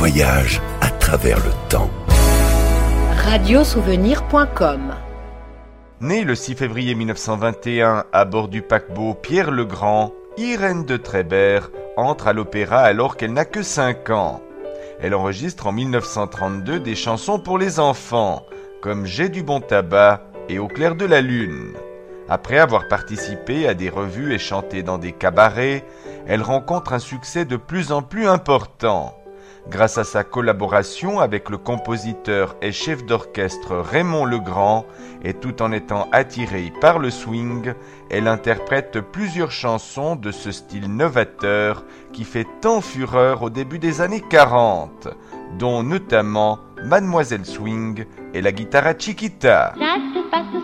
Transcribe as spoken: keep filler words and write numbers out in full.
voyage à travers le temps. radiosouvenir point com. Née le six février mille neuf cent vingt et un à bord du paquebot Pierre le Grand, Irène de Trébert entre à l'opéra alors qu'elle n'a que cinq ans. Elle enregistre en mille neuf cent trente-deux des chansons pour les enfants, comme J'ai du bon tabac et Au clair de la lune. Après avoir participé à des revues et chanté dans des cabarets, elle rencontre un succès de plus en plus important. Grâce à sa collaboration avec le compositeur et chef d'orchestre Raymond Legrand, et tout en étant attirée par le swing, elle interprète plusieurs chansons de ce style novateur qui fait tant fureur au début des années quarante, dont notamment Mademoiselle Swing et la guitare Chiquita.